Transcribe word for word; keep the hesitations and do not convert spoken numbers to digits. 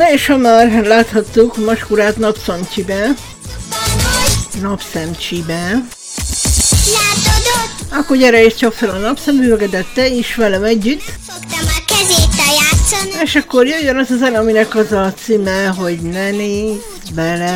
és ha már láthattuk Maskurát napszemcsibe, napszemcsibe, akkor gyere és csap fel a napszemüvegedet te is velem együtt. És akkor jöjjön az a zene, aminek az a címe, hogy ne nézz bele